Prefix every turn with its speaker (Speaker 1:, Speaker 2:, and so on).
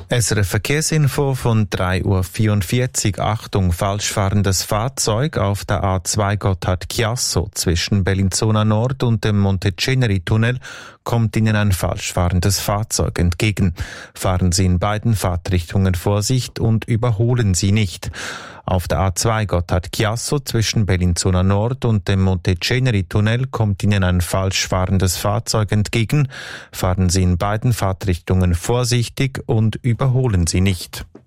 Speaker 1: SRF Verkehrsinfo von 3:44 Uhr. Achtung, falschfahrendes Fahrzeug auf der A2 Gotthard-Chiasso zwischen Bellinzona Nord und dem Monteceneri-Tunnel kommt Ihnen ein falschfahrendes Fahrzeug entgegen. Fahren Sie in beiden Fahrtrichtungen Vorsicht und überholen Sie nicht. Auf der A2 Gotthard-Chiasso zwischen Bellinzona Nord und dem Monteceneri-Tunnel kommt Ihnen ein falsch fahrendes Fahrzeug entgegen. Fahren Sie in beiden Fahrtrichtungen vorsichtig und überholen Sie nicht.